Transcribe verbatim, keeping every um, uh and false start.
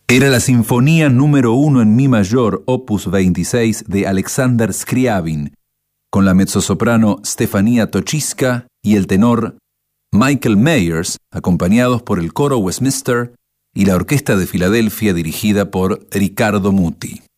Era la Sinfonía número uno en Mi mayor, opus veintiséis, de Alexander Scriabin, con la mezzosoprano Stefania Tochiska y el tenor Michael Mayers, acompañados por el coro Westminster y la Orquesta de Filadelfia dirigida por Riccardo Muti.